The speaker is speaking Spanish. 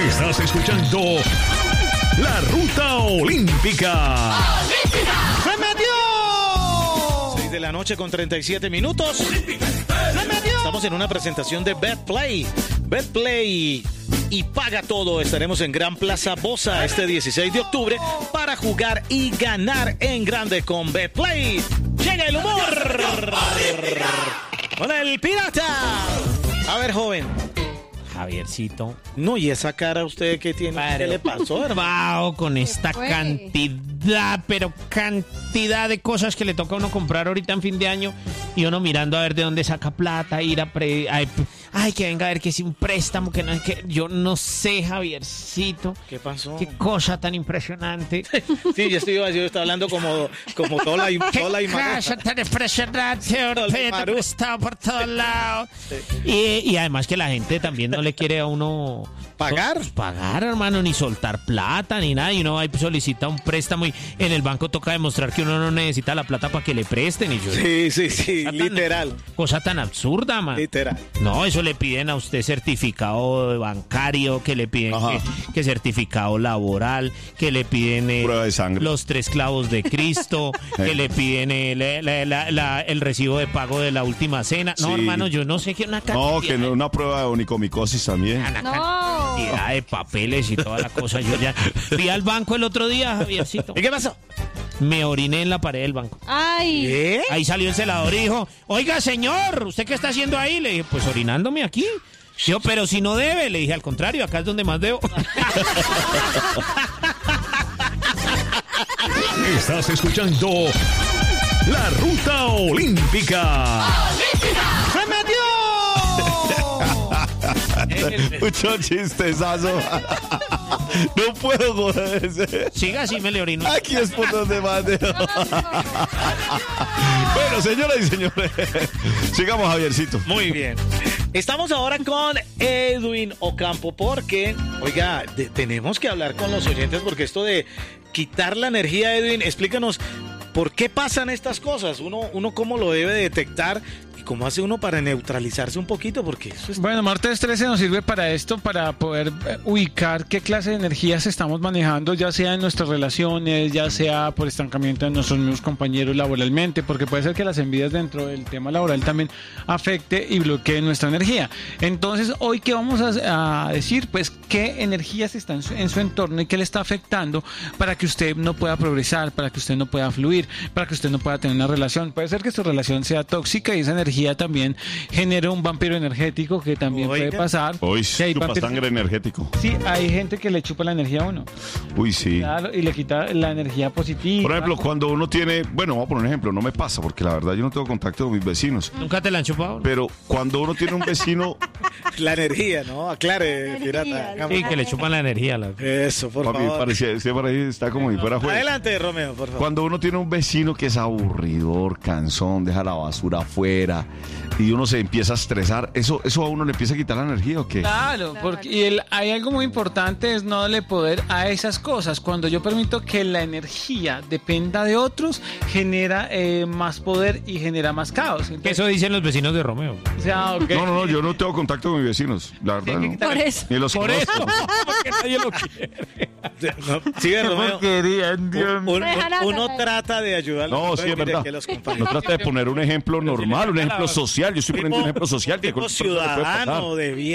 Estás escuchando La Ruta Olímpica. ¡Se metió! 6 de la noche con 37 minutos. ¡Se metió! Estamos en una presentación de BetPlay. BetPlay y paga todo. Estaremos en Gran Plaza Bosa este 16 de octubre para jugar y ganar en grande con BetPlay. Llega el humor con el pirata. A ver, joven. Javiercito. No, y esa cara usted que tiene, ¿qué le pasó, hermano? Wow, con esta cantidad, pero cantidad de cosas que le toca a uno comprar ahorita en fin de año y uno mirando a ver de dónde saca plata, ir a ay, que venga a ver que es un préstamo, que no es que yo no sé, Javiercito. ¿Qué pasó? Qué cosa tan impresionante. Sí, yo estoy hablando como toda la Qué cosa tan impresionante, está por todos lados. Y además que la gente también no le quiere a uno pagar, hermano, ni soltar plata ni nada, y uno va y solicita un préstamo y en el banco toca demostrar que uno no necesita la plata para que le presten. Y yo, sí, literal. Cosa tan absurda, man. Literal. No, eso le piden a usted certificado bancario, que le piden que certificado laboral, que le piden prueba de sangre, los 3 clavos de Cristo, que le piden el recibo de pago de la última cena. No, hermano, yo no sé qué una cantidad. No, que una prueba de onicomicosis también. Cantidad de papeles y toda la cosa. Yo ya fui al banco el otro día, Javiercito. ¿Y qué pasó? Me oriné en la pared del banco. ¡Ay! ¿Qué? Ahí salió el celador y dijo, oiga, señor, ¿usted qué está haciendo ahí? Le dije, pues orinándome aquí. Yo, pero si no debe. Le dije, al contrario, acá es donde más debo. Estás escuchando La Ruta Olímpica. ¡Se metió! Mucho chistezazo. No puedo joder. Siga así, me le orino. Aquí es por donde más debo. Bueno, señoras y señores, sigamos, Javiercito. Muy bien. Estamos ahora con Edwin Ocampo porque, oiga, tenemos que hablar con los oyentes porque esto de quitar la energía, Edwin, explícanos por qué pasan estas cosas. Uno cómo lo debe detectar y cómo hace uno para neutralizarse un poquito, porque eso es... Bueno, Martes 13 nos sirve para esto, para poder ubicar qué clase de energías estamos manejando, ya sea en nuestras relaciones, ya sea por estancamiento de nuestros mismos compañeros laboralmente, porque puede ser que las envidias dentro del tema laboral también afecte y bloquee nuestra energía. Entonces, hoy, ¿qué vamos a decir? Pues, ¿qué energías están en su entorno y qué le está afectando para que usted no pueda progresar, para que usted no pueda fluir, para que usted no pueda tener una relación? Puede ser que su relación sea tóxica y esa energía también genera un vampiro energético que también puede pasar. Uy, hay chupa sangre energético. Sí, hay gente que le chupa la energía a uno. Uy, sí. Claro, y le quita la energía positiva. Por ejemplo, cuando uno tiene, bueno, vamos a poner un ejemplo, no me pasa porque la verdad yo no tengo contacto con mis vecinos. ¿Nunca te la han chupado? Pero cuando uno tiene un vecino... La energía, ¿no? Aclare, pirata. Sí, que le chupan la energía. Eso, por favor. Parecía, por ahí está como si fuera juego. Adelante, Romeo, por favor. Cuando uno tiene un vecino que es aburridor, cansón, deja la basura afuera y uno se empieza a estresar, ¿eso a uno le empieza a quitar la energía o qué? Claro, porque hay algo muy importante, es no darle poder a esas cosas. Cuando yo permito que la energía dependa de otros, genera más poder y genera más caos. Entonces, eso dicen los vecinos de Romeo. o sea, okay. No, yo no tengo contacto con mis vecinos, la verdad. No. Por eso. Ni los Por conozco. eso, porque nadie lo quiere. Sigue, Romeo. Uno No, trata de ayudar. No, sí, es verdad. No trata de poner un ejemplo normal, un ejemplo social. Yo estoy poniendo un ejemplo social. Tipo ciudadano, de bien.